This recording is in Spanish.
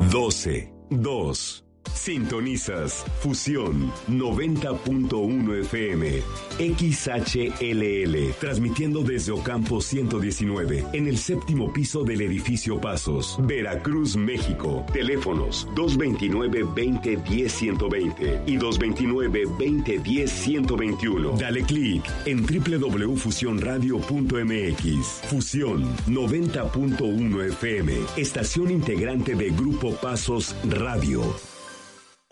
12, 2. Sintonizas Fusión 90.1 FM, XHLL, transmitiendo desde Ocampo 119, en el séptimo piso del edificio Pasos, Veracruz, México. Teléfonos 229-2010-120 y 229-2010-121. Dale clic en www.fusionradio.mx. Fusión 90.1 FM, estación integrante de Grupo Pasos Radio.